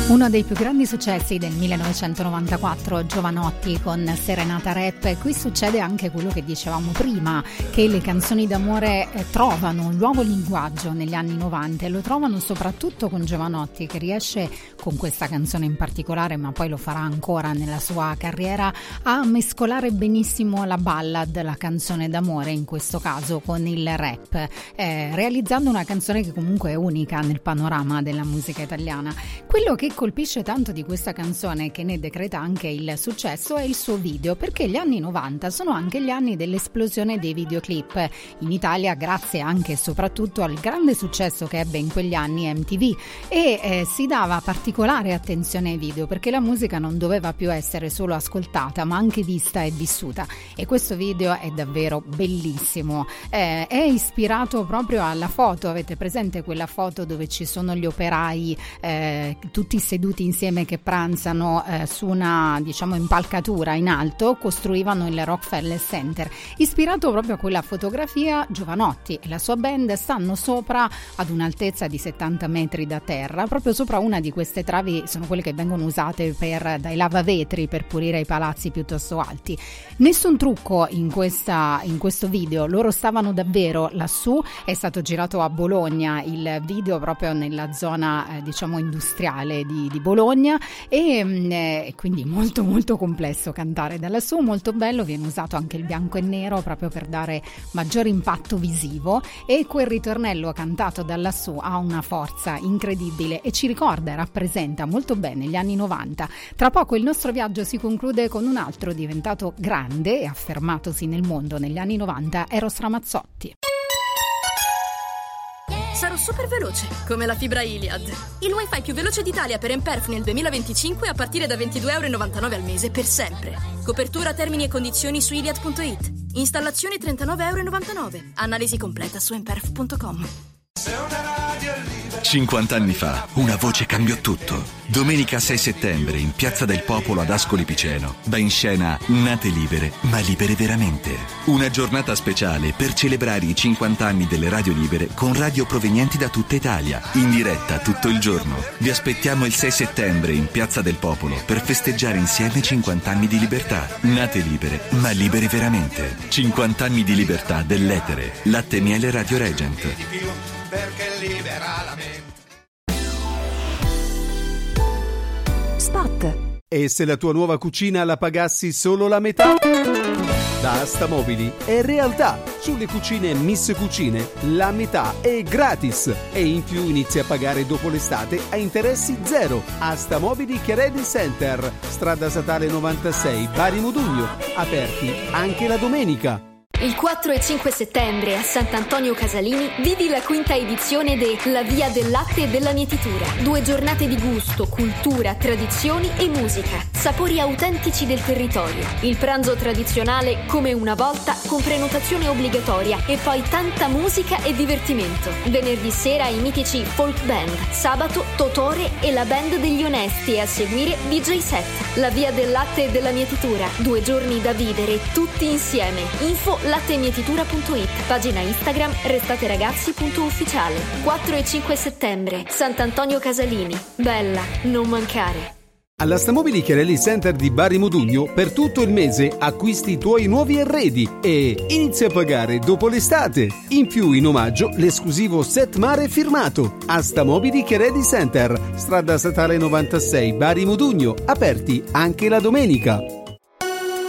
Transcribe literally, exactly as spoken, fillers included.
Uno dei più grandi successi del millenovecentonovantaquattro, Jovanotti con Serenata Rap. Qui succede anche quello che dicevamo prima, che le canzoni d'amore trovano un nuovo linguaggio negli anni novanta e lo trovano soprattutto con Jovanotti, che riesce con questa canzone in particolare, ma poi lo farà ancora nella sua carriera, a mescolare benissimo la ballad, la canzone d'amore in questo caso, con il rap, eh, realizzando una canzone che comunque è unica nel panorama della musica italiana. Quello che colpisce tanto di questa canzone, che ne decreta anche il successo, è il suo video, perché gli anni novanta sono anche gli anni dell'esplosione dei videoclip in Italia, grazie anche e soprattutto al grande successo che ebbe in quegli anni M T V, e eh, si dava particolare attenzione ai video, perché la musica non doveva più essere solo ascoltata ma anche vista e vissuta, e questo video è davvero bellissimo. Eh, è ispirato proprio alla foto, avete presente quella foto dove ci sono gli operai eh, tutti seduti insieme che pranzano eh, su una, diciamo, impalcatura in alto, costruivano il Rockefeller Center. Ispirato proprio a quella fotografia, Jovanotti e la sua band stanno sopra ad un'altezza di settanta metri da terra, proprio sopra una di queste travi, sono quelle che vengono usate per, dai lavavetri per pulire i palazzi piuttosto alti. Nessun trucco in, questa, in questo video, loro stavano davvero lassù, è stato girato a Bologna il video, proprio nella zona eh, diciamo industriale di Di, di Bologna, e eh, quindi molto molto complesso cantare da lassù, molto bello. Viene usato anche il bianco e nero proprio per dare maggior impatto visivo, e quel ritornello cantato da lassù ha una forza incredibile e ci ricorda e rappresenta molto bene gli anni novanta. Tra poco il nostro viaggio si conclude con un altro diventato grande e affermatosi nel mondo negli anni novanta, Eros Ramazzotti. Sarò super veloce, come la fibra Iliad. Il wifi più veloce d'Italia per Emperf nel duemilaventicinque a partire da ventidue virgola novantanove euro al mese per sempre. Copertura, termini e condizioni su iliad punto it. Installazione trentanove virgola novantanove euro. Analisi completa su emperf punto com. cinquanta anni fa, una voce cambiò tutto. Domenica sei settembre, in Piazza del Popolo ad Ascoli Piceno, va in scena Nate Libere, ma libere veramente. Una giornata speciale per celebrare i cinquanta anni delle radio libere con radio provenienti da tutta Italia, in diretta tutto il giorno. Vi aspettiamo il sei settembre in Piazza del Popolo per festeggiare insieme cinquanta anni di libertà. Nate libere, ma libere veramente. cinquanta anni di libertà dell'etere. Latte e miele Radio Regent. Perché libera la mente. Spot. E se la tua nuova cucina la pagassi solo la metà? Da Astamobili è realtà. Sulle cucine Miss Cucine la metà è gratis, e in più inizi a pagare dopo l'estate a interessi zero. Astamobili Chiaredi Center, strada statale novantasei, Bari Modugno, aperti anche la domenica. Il quattro e cinque settembre a Sant'Antonio Casalini vivi la quinta edizione de La Via del Latte e della Mietitura. Due giornate di gusto, cultura, tradizioni e musica, sapori autentici del territorio. Il pranzo tradizionale come una volta, con prenotazione obbligatoria, e poi tanta musica e divertimento. Venerdì sera i mitici folk band, sabato Totore e la band degli Onesti, e a seguire D J set. La Via del Latte e della Mietitura, due giorni da vivere tutti insieme. Info lattemietitura punto it, pagina Instagram restateragazzi punto ufficiale. Quattro e cinque settembre, Sant'Antonio Casalini. Bella, non mancare. Alla Stamobili Chiarelli Center di Bari Modugno per tutto il mese acquisti i tuoi nuovi arredi e inizia a pagare dopo l'estate. In più, in omaggio, l'esclusivo set mare firmato. A Stamobili Chiarelli Center, strada statale novantasei, Bari Modugno, aperti anche la domenica.